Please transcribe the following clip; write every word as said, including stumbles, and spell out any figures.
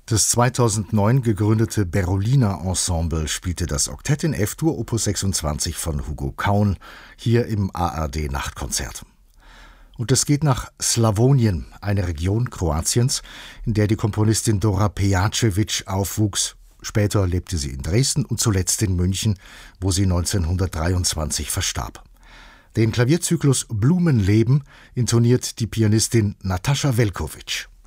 Das zweitausendneun gegründete Berolina Ensemble spielte das Oktett in F-Dur Opus sechsundzwanzig von Hugo Kaun hier im A R D-Nachtkonzert. Und es geht nach Slawonien, eine Region Kroatiens, in der die Komponistin Dora Pejacevic aufwuchs. Später lebte sie in Dresden und zuletzt in München, wo sie neunzehnhundertdreiundzwanzig verstarb. Den Klavierzyklus Blumenleben intoniert die Pianistin Natascha Velkovic.